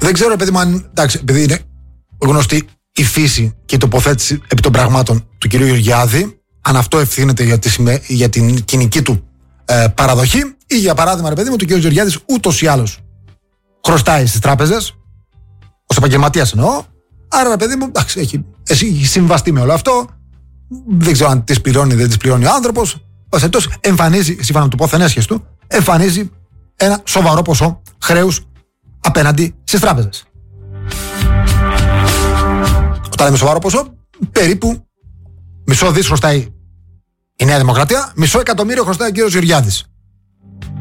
Δεν ξέρω, παιδί μου, αν. Εντάξει, επειδή είναι γνωστή η φύση και η τοποθέτηση επί των πραγμάτων του κυρίου Γεωργιάδη, αν αυτό ευθύνεται για την κοινική του παραδοχή, ή για παράδειγμα, ρε παιδί μου, του κυρίου Γεωργιάδης ούτως ή άλλως χρωστάει στις τράπεζες, ως επαγγελματίας εννοώ. Άρα, ρε παιδί μου, εντάξει, έχει συμβαστεί με όλο αυτό. Δεν ξέρω αν τις πληρώνει ή δεν τις πληρώνει ο άνθρωπος. Εμφανίζει, σύμφωνα με το πόθεν του, εμφανίζει ένα σοβαρό ποσό χρέους απέναντι στις τράπεζες. Όταν λέμε σοβαρό ποσό, περίπου μισό δις χρωστάει η Νέα Δημοκρατία, μισό εκατομμύριο χρωστάει ο κύριος Γεωργιάδης.